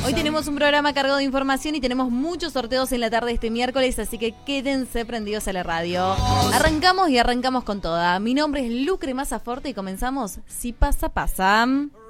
Hoy tenemos un programa cargado de información y tenemos muchos sorteos en la tarde de este miércoles, así que quédense prendidos a la radio. Arrancamos con toda. Mi nombre es Lucre Mazaforte y comenzamos Si Pasa, Pasa.